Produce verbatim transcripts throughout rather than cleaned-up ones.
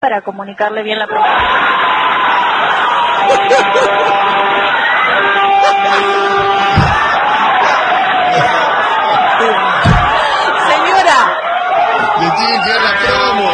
para comunicarle bien la pregunta. Señora, le tienen que dar la promo.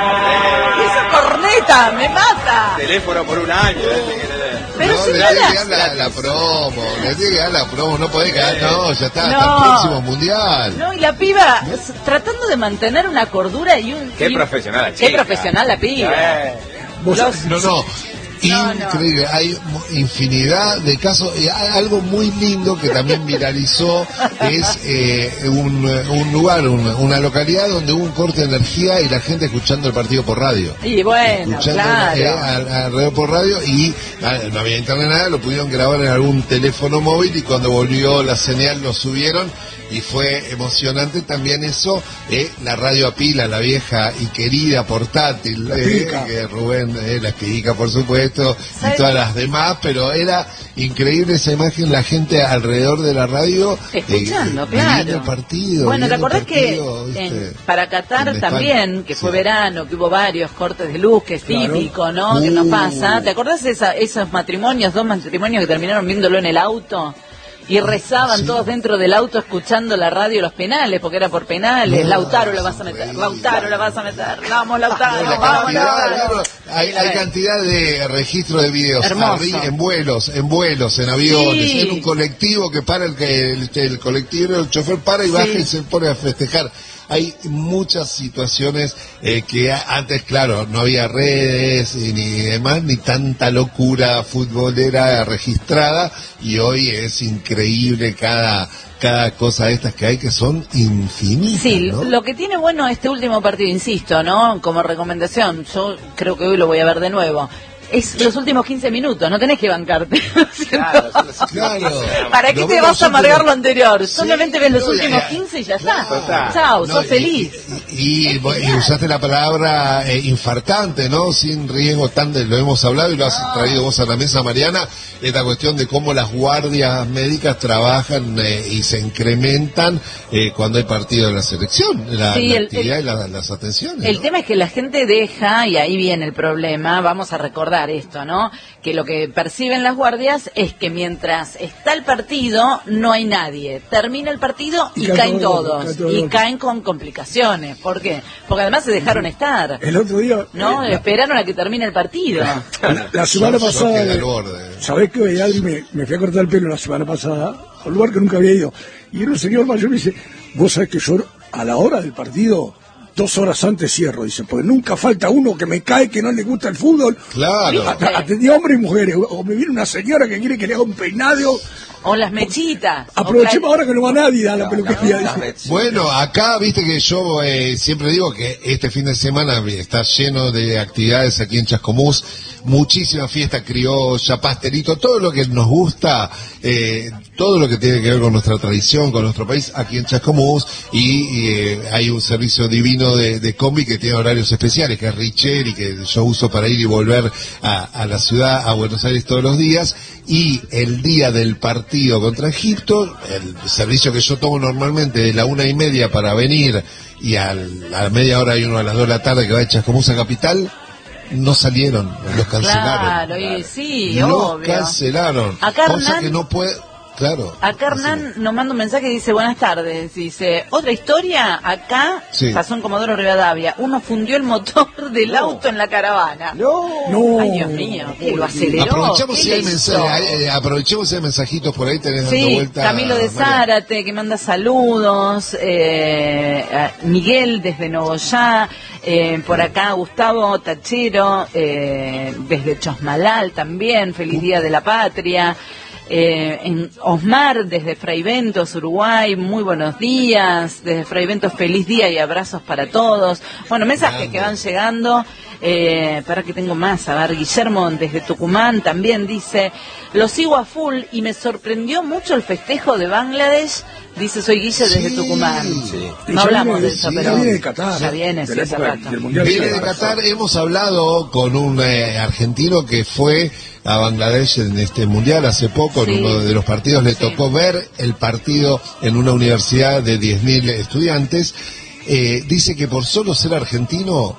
esa corneta me mata. Teléfono por un año. Pero no, señora, le tiene que dar la, la promo, le tiene que dar la promo, no podés quedar, no, ya está, No. hasta el próximo mundial. no, y la piba s- tratando de mantener una cordura y un... Qué y- profesional la Qué chica. profesional la piba. Eh. Vos- Los- no, no, No, increíble, hay mu- infinidad de casos, y hay algo muy lindo que también viralizó, es eh, un, un lugar, un- una localidad donde hubo un corte de energía y la gente escuchando el partido por radio. Y bueno, Escuchando claro. eh, al- alrededor por radio y ah, no había internet nada, lo pudieron grabar en algún teléfono móvil y cuando volvió la señal lo subieron y fue emocionante también eso, eh, la radio a pila, la vieja y querida portátil, La eh, pica. que Rubén, eh, la pica por supuesto, ¿Sabes? y todas las demás, pero era increíble esa imagen, la gente alrededor de la radio Escuchando, eh, claro. viviendo el partido. Bueno, ¿te viendo el acordás que partido, ¿viste? en- para Qatar En España. también, que fue Sí. verano, que hubo varios cortes de luz, que es Claro. típico, ¿no? Que nos Uh. pasa. ¿Te acordás de esa- esos matrimonios, dos matrimonios que terminaron viéndolo en el auto? Y rezaban Sí. todos dentro del auto escuchando la radio los penales, porque era por penales. No, Lautaro la es vas a meter, increíble. Lautaro la vas a meter. Vamos, Lautaro, No, la vamos, cantidad, Lautaro. Lauro, hay, hay cantidad de registro de videos Hermoso. arri- en vuelos, en vuelos, en aviones, Sí. en un colectivo que para el que el, el colectivo, el chofer para y Sí. baja y se pone a festejar. Hay muchas situaciones eh, que a- antes, claro, no había redes y ni demás, ni tanta locura futbolera registrada, y hoy es increíble cada cada cosa de estas que hay que son infinitas. Sí, ¿no? lo que tiene bueno este último partido, insisto, ¿no? Como recomendación, yo creo que hoy lo voy a ver de nuevo. Es los últimos quince minutos, no tenés que bancarte. Claro, son los- Claro. ¿Para qué Lo te vemos vas a amargar siempre- lo anterior? Sí, Solamente ves los no, últimos ya, ya. quince y ya está. Total. Chao, No, sos y- feliz. Y, y- y usaste la palabra eh, infartante, ¿no? Sin riesgo tan de, lo hemos hablado y lo has traído vos a la mesa, Mariana, esta cuestión de cómo las guardias médicas trabajan eh, y se incrementan eh, cuando hay partido de la selección, la, Sí, la el- actividad el- y la- las atenciones. El ¿no? tema es que la gente deja, y ahí viene el problema, vamos a recordar esto, ¿no? Que lo que perciben las guardias es que mientras está el partido, no hay nadie. Termina el partido y, Y caen caen todos, todos. caen todos. Y caen con complicaciones. ¿Por qué? Porque además se dejaron estar. El otro día, ¿No? eh, la, Esperaron a que termine el partido. la- la semana Yo- yo pasada, quedé al eh, borde. ¿sabés qué? Adri, me, me fui a cortar el pelo la semana pasada a un lugar que nunca había ido. Y era un señor mayor me dice, vos sabés que yo a la hora del partido, dos horas antes cierro. Dice, porque nunca falta uno que me cae que no le gusta el fútbol. Claro. A- Atendí a hombres y mujeres. O me viene una señora que quiere que le haga un peinado. O las mechitas. Aprovechemos O ahora que no va nadie a la peluquería. No, no, dice. Bueno, acá viste que yo eh, siempre digo que este fin de semana está lleno de actividades aquí en Chascomús, muchísima fiesta criolla, pastelito, todo lo que nos gusta, eh, todo lo que tiene que ver con nuestra tradición, con nuestro país, aquí en Chascomús, y, y, eh, hay un servicio divino de, de combi que tiene horarios especiales, que es Richer y que yo uso para ir y volver a, a la ciudad, a Buenos Aires todos los días, y el día del partido contra Egipto, el servicio que yo tomo normalmente de la una y media para venir, y al- a la media hora hay uno a las dos de la tarde que va de Chascomús a Capital, no salieron, los cancelaron. Claro, y sí, los obvio. cancelaron. Acá Cosa Hernán- que no puede, claro. Acá Hernán nos manda un mensaje y dice, buenas tardes, dice, otra historia, acá Sí. pasó en Comodoro Rivadavia, uno fundió el motor del auto en la caravana. No. Ay, Dios mío, que lo aceleró. Aprovechemos ¿Qué si hay le hizo? mensajes, eh, aprovechemos si hay mensajitos por ahí, tenés dando Sí, vuelta. Camilo de María. Zárate, que manda saludos, eh, a Miguel desde Nogoyá, eh, por acá Gustavo Tachero, eh, desde Chosmalal también, feliz Día de la Patria. Eh, en Osmar desde Fraiventos, Uruguay, muy buenos días, desde Fraiventos feliz día y abrazos para todos. Bueno, mensajes que van llegando, eh, para que tengo más, a ver, Guillermo desde Tucumán también dice, lo sigo a full y me sorprendió mucho el festejo de Bangladesh, dice soy Guille desde Sí. Tucumán. Sí. Y No ya hablamos viene- de eso, sí, pero ya viene de Qatar, ya ¿eh? viene, De sí, la hace época rato. del Mundial. Viene de Qatar, hemos hablado con un eh, argentino que fue a Bangladesh en este mundial hace poco, Sí. en uno de los partidos le Sí. tocó ver el partido en una universidad de diez mil estudiantes. Eh, dice que por solo ser argentino,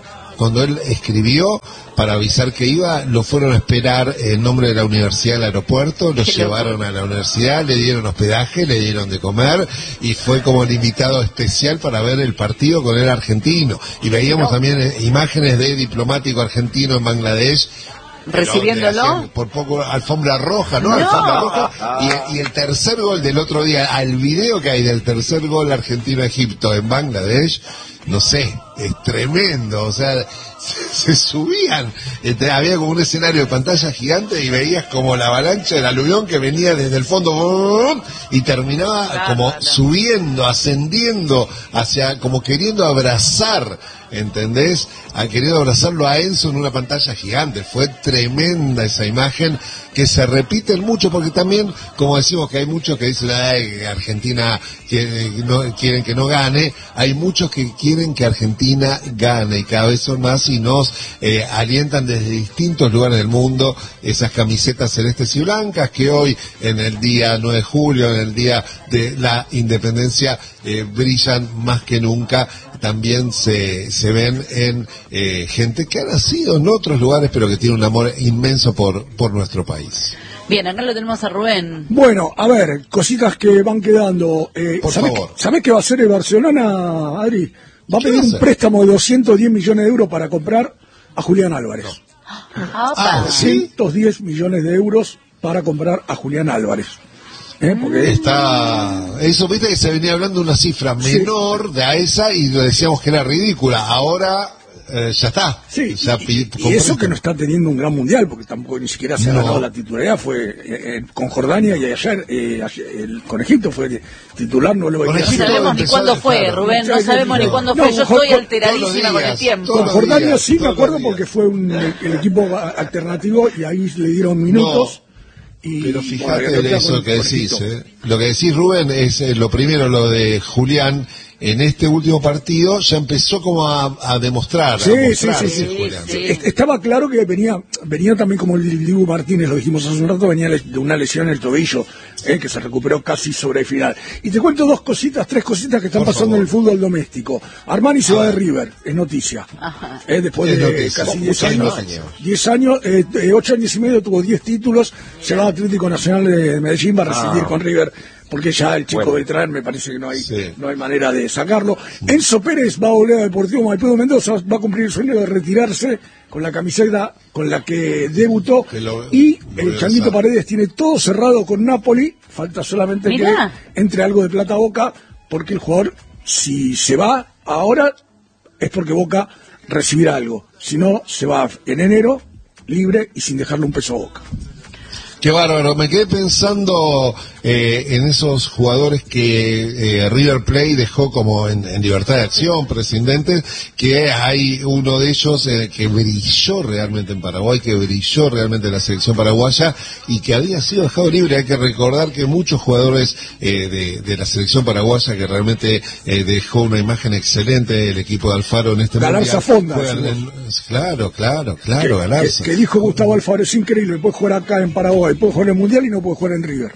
cuando él escribió para avisar que iba, lo fueron a esperar en nombre de la universidad al aeropuerto, lo llevaron a la universidad, le dieron hospedaje, le dieron de comer y fue como el invitado especial para ver el partido con el argentino. Y veíamos también eh, imágenes de diplomático argentino en Bangladesh recibiéndolo por poco alfombra roja, ¿no? No. Alfombra roja. Y, y el tercer gol del otro día, al video que hay del tercer gol argentino-Egipto en Bangladesh, no sé, es tremendo, o sea, se, se subían, este, había como un escenario de pantalla gigante y veías como la avalancha del aluvión que venía desde el fondo ¡bum! Y terminaba Claro, como no. subiendo, ascendiendo, hacia, como queriendo abrazar, ¿entendés? Ha querido abrazarlo a Enzo en una pantalla gigante. Fue tremenda esa imagen que se repite mucho porque también, como decimos que hay muchos que dicen ay, Argentina quiere, no, quieren que no gane, hay muchos que quieren que Argentina gane y cada vez son más y nos eh, alientan desde distintos lugares del mundo esas camisetas celestes y blancas que hoy en el día nueve de julio, en el día de la independencia, eh, brillan más que nunca. También se, se ven en eh, gente que ha nacido en otros lugares, pero que tiene un amor inmenso por, por nuestro país. Bien, acá lo tenemos a Rubén. Bueno, a ver, cositas que van quedando. Eh, Por ¿sabés, favor. ¿Sabés qué va a hacer el Barcelona, Adri? Va a ¿Qué pedir va a un hacer? préstamo de doscientos diez millones de euros para comprar a Julián Álvarez. Opa. Ah, ¿sí? doscientos diez millones de euros para comprar a Julián Álvarez. ¿Eh? Porque Está, eso viste que se venía hablando de una cifra menor de a esa y lo decíamos que era ridícula. Ahora eh, ya está. Sí, Ya y, pi- y eso que no está teniendo un gran mundial, porque tampoco ni siquiera se ha No. ganado la titularidad, fue eh, eh, con Jordania y ayer, eh, ayer, el- con Egipto fue titular, no lo Con No venía Egipto haciendo. sabemos ni empezó cuándo a fue, dejar. Rubén, no Muchas sabemos ni veces cuándo no. fue. No, Yo jo- estoy jo- alteradísima todos los con el días, tiempo. todos Con los Jordania días, sí me todos los acuerdo días. porque fue un, el equipo alternativo y ahí le dieron minutos. Y, Pero bueno, fíjate había de con- eso que con decís, Egipto. eh. Lo que decís, Rubén, es eh, lo primero, lo de Julián. En este último partido ya empezó como a, a demostrar, Sí, a sí, mostrarse, sí, sí. Julián. Sí. Est- Estaba claro que venía venía también como el Dibu Martínez, lo dijimos hace un rato, venía le- de una lesión en el tobillo, eh, que se recuperó casi sobre el final. Y te cuento dos cositas, tres cositas que están Por pasando favor. en el fútbol doméstico. Armani se A va de ver. River, es noticia. Ajá. Eh, después Es de noticia. casi Muchos diez años, años. diez años, eh, eh, ocho años y medio, tuvo diez títulos, se va a Atlético Nacional de Medellín, va a residir Ah. con River, porque ya el chico Bueno. Beltrán me parece que no hay, Sí. no hay manera de sacarlo. Enzo Pérez va a volver a Deportivo Maipú de Mendoza, va a cumplir el sueño de retirarse con la camiseta con la que debutó. Que lo- y lo el voy a Changuito usar. Paredes tiene todo cerrado con Napoli, falta solamente Mirá. que entre algo de plata a Boca, porque el jugador, si se va ahora, es porque Boca recibirá algo. Si no, se va en enero, libre y sin dejarle un peso a Boca. Qué bárbaro, me quedé pensando eh, en esos jugadores que eh, River Plate dejó como en, en libertad de acción, prescindentes, que hay uno de ellos eh, que brilló realmente en Paraguay, que brilló realmente en la selección paraguaya y que había sido dejado libre. Hay que recordar que muchos jugadores eh, de, de la selección paraguaya que realmente eh, dejó una imagen excelente el equipo de Alfaro en este Galarza mundial. Fonda, Juegan decimos. en- Claro, claro, claro, que, Galarza. que- que dijo Gustavo Alfaro, es increíble, puede jugar acá en Paraguay, puede jugar en el Mundial y no puede jugar en River.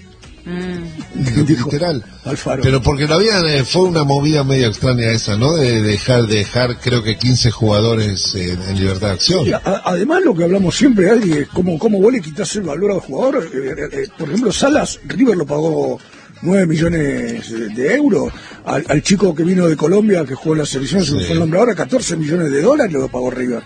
Mm. Dijo Literal. Alfaro. Pero porque lo habían, eh, fue una movida medio extraña esa, ¿no? De dejar, de dejar creo que quince jugadores eh, en libertad de acción. Y a- además lo que hablamos siempre, Adri, es cómo, cómo vos le quitas el valor al jugador. Eh, eh, eh, por ejemplo, Salas, River lo pagó nueve millones de, de euros. Al, al chico que vino de Colombia, que jugó en la selección, se me Sí. fue el nombre ahora, catorce millones de dólares lo pagó River.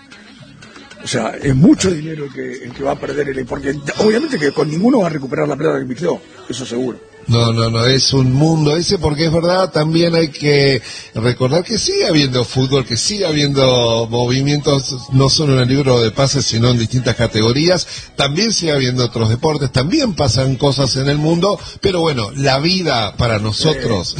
O sea, es mucho dinero el que, el que va a perder el... Porque obviamente que con ninguno va a recuperar la plata que invirtió, eso seguro. No, no, no, es un mundo ese porque es verdad, también hay que recordar que sigue habiendo fútbol, que sigue habiendo movimientos, no solo en el libro de pases, sino en distintas categorías, también sigue habiendo otros deportes, también pasan cosas en el mundo, pero bueno, la vida para nosotros,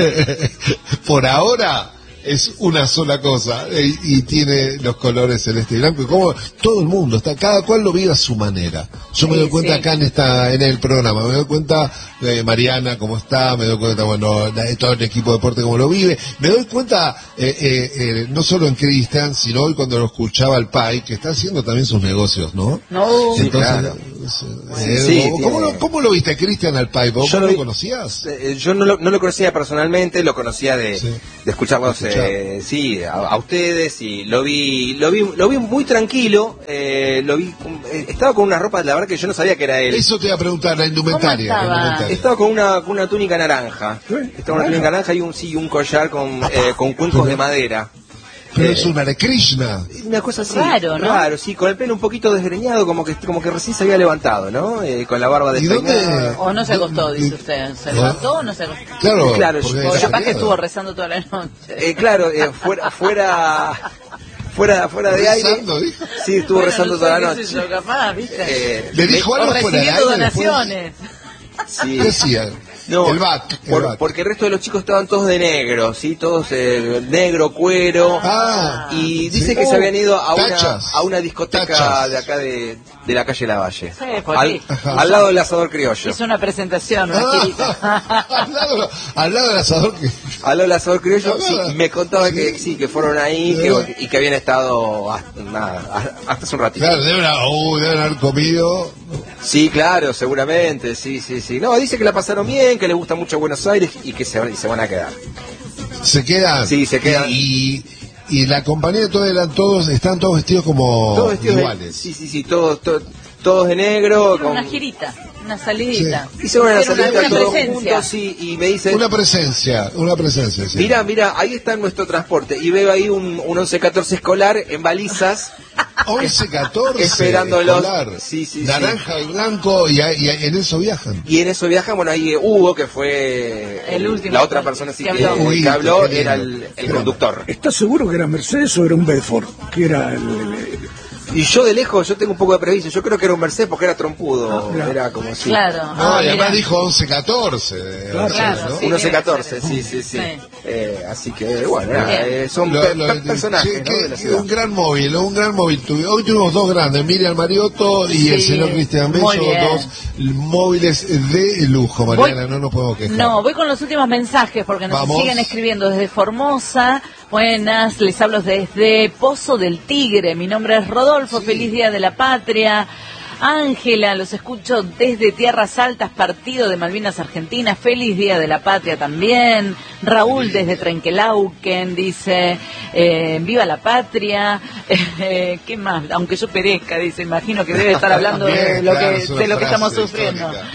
por ahora, es una sola cosa eh, y tiene los colores celeste y blanco y como todo el mundo está, cada cual lo vive a su manera. Yo me Sí, doy cuenta sí. acá en esta en el programa, me doy cuenta de Mariana cómo está, me doy cuenta bueno de todo el equipo de deporte cómo lo vive, me doy cuenta eh, eh, eh, no solo en Cristian sino hoy cuando lo escuchaba el Pai que está haciendo también sus negocios, ¿no? No. Sí, Entonces, claro. Eh, sí, ¿cómo, tiene... lo, ¿Cómo lo viste, Cristian, al Pai? ¿Vos yo lo, lo conocías? Eh, yo no lo, no lo conocía personalmente, lo conocía de, Sí. de escucharlos, eh, sí, a, a ustedes, y lo vi, lo vi, lo vi muy tranquilo, eh, lo vi, eh, estaba con una ropa, la verdad que yo no sabía que era él. Eso te iba a preguntar, la indumentaria. ¿Cómo la estaba? indumentaria. Estaba con una, con una túnica naranja, ¿Sí? estaba con una túnica naranja y un, sí, un collar con, eh, con cuencos de madera. Pero Eh, es una de Krishna. Una cosa así, Raro, ¿no? Raro, sí, con el pelo un poquito desgreñado, como que como que recién se había levantado, ¿no? Eh, con la barba ¿Y dónde? despeinada. O no se acostó, ¿Dónde? dice usted. ¿Se ¿Ah? levantó o no se acostó? Claro, Claro, porque yo- O es capaz que feriado. estuvo rezando toda la noche. Eh, claro, eh, fuera, fuera, fuera, fuera de aire. Rezando, dijo. Sí, estuvo Bueno, rezando no toda sé, la qué noche. sé yo, capaz, ¿viste? Eh, ¿Le dijo O algo fuera del recibiendo aire después? donaciones. sí. ¿Qué decía? No, el B A C. por- el B A C. porque el resto de los chicos estaban todos de negro, sí, todos eh, negro, cuero. Ah, Y dice sí. que se habían ido a una, Tachas. a una discoteca Tachas. de acá de, de la calle Lavalle. Sí, pues al, sí. al lado del asador criollo. Hizo una presentación, una girita. Ah, al, lado, al lado del asador que... Al lado del asador criollo, sí, Ah, me contaba sí. que sí, que fueron ahí que, y que habían estado hasta, nada, hasta hace un ratito. Claro, deben, haber- uh, deben haber comido. Sí, claro, seguramente, sí, sí, sí. No, dice que la pasaron bien, que les gusta mucho Buenos Aires y que se, y se van a quedar. Se quedan. Sí, se quedan. Y, y, y la compañía, todos eran todos, están todos vestidos como Todos vestidos de- iguales. sí, sí, sí, todos, todos, todos de negro. Hicieron Una una girita, una salidita. Hicieron una Hicieron salida una todos presencia. juntos y, y me dice, Una presencia, una presencia. Sí. mira, mira, ahí está nuestro transporte. Y veo ahí un, un once catorce escolar en balizas. once catorce. Esperándolos. escolar, Sí, sí, sí. naranja y blanco, y, y en eso viajan. Y en eso viajan, bueno, ahí Hugo, que fue El último la otra que- persona sí que que, habló. que habló, Qué lindo. era el, el conductor. ¿Estás seguro que era Mercedes o era un Bedford? Que era el, el- Y yo de lejos, yo tengo un poco de prejuicio. Yo creo que era un Mercedes porque era trompudo. claro. Era como así. Claro. No, Ah, y además mirá. dijo once catorce. Claro, claro, sí. Un once debe catorce, ser. sí, sí, sí. Sí. Eh, así que, bueno, nada, Bien. eh, son Lo- pe- lo- pe- personajes, sí, ¿no? que- de la que ciudad. un gran móvil, un gran móvil. Tuvi- Hoy tuvimos dos grandes, Miriam Mariotto y el Sí, señor Cristian muy Bello, bien. dos móviles de lujo, Mariana, Voy- no nos podemos quejar. No, voy con los últimos mensajes porque nos Vamos. siguen escribiendo desde Formosa. Buenas, les hablo desde Pozo del Tigre. Mi nombre es Rodolfo, Sí. feliz Día de la Patria. Ángela, los escucho desde Tierras Altas, partido de Malvinas Argentinas. Feliz Día de la Patria también. Raúl desde Trenquelauquen dice, eh, viva la patria. Eh, ¿Qué más? Aunque yo perezca, dice, imagino que debe estar hablando de Bien, lo claro, que, es una de lo que estamos frase sufriendo. histórica.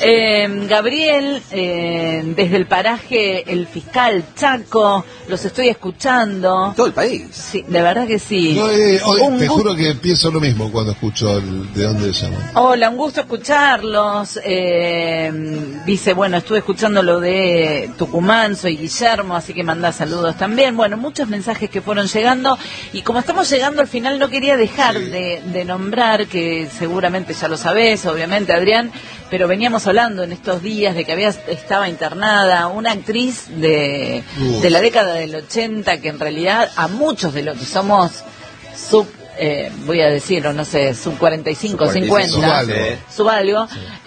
Eh, Gabriel, eh, desde el paraje El Fiscal Chaco, los estoy escuchando. Todo el país. Sí, de verdad que sí. Yo, eh, hoy Un te gusto- juro que pienso lo mismo cuando escucho el- de dónde llaman. Hola, un gusto escucharlos. Eh, dice, bueno, estuve escuchando lo de Tucumán, soy Guillermo, así que manda saludos también. Bueno, muchos mensajes que fueron llegando. Y como estamos llegando al final, no quería dejar Sí. de, de nombrar, que seguramente ya lo sabés, obviamente, Adrián, pero veníamos hablando en estos días de que había estaba internada una actriz de, Uh. de la década del ochenta, que en realidad a muchos de los que somos sub... Eh, voy a decir, o no sé, sub cuarenta y cinco, Sub cuarenta y cinco, cincuenta, sí. sub algo,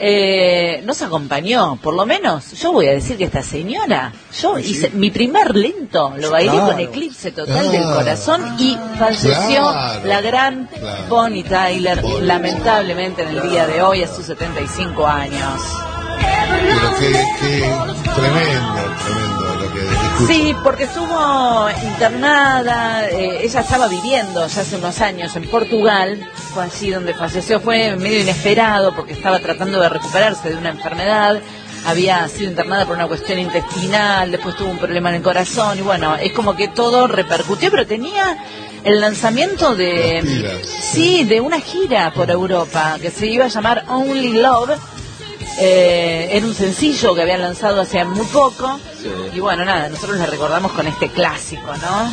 eh, nos acompañó, por lo menos, yo voy a decir que esta señora, yo hice mi primer lento, lo bailé Claro. con Eclipse Total Ah. del Corazón y falleció Claro. la gran Claro. Bonnie Tyler, Bonnie. lamentablemente en el día de hoy a sus setenta y cinco años. Pero qué, qué tremendo, tremendo lo que escucho. Sí, porque estuvo internada, eh, ella estaba viviendo ya hace unos años en Portugal, fue allí donde falleció, fue medio inesperado porque estaba tratando de recuperarse de una enfermedad, había sido internada por una cuestión intestinal, después tuvo un problema en el corazón y bueno, es como que todo repercutió, pero tenía el lanzamiento de, Las pilas. sí, de una gira por Europa que se iba a llamar Only Love. Eh, era un sencillo que habían lanzado hace muy poco. Sí. Y bueno, nada, nosotros le recordamos con este clásico, ¿no?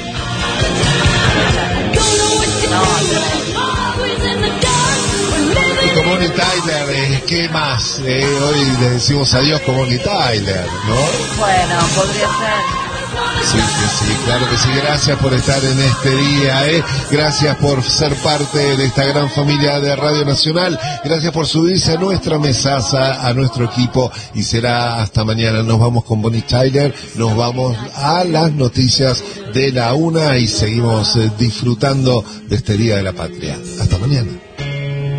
Y como Bonnie Tyler, eh, ¿qué más? Eh, hoy le decimos adiós como Bonnie Tyler, ¿no? Bueno, podría ser. Sí, sí, sí, claro que sí. Gracias por estar en este día, ¿eh? Gracias por ser parte de esta gran familia de Radio Nacional. Gracias por subirse a nuestra mesaza, a nuestro equipo. Y será hasta mañana. Nos vamos con Bonnie Tyler. Nos vamos a las noticias de la una y seguimos eh, disfrutando de este Día de la Patria. Hasta mañana.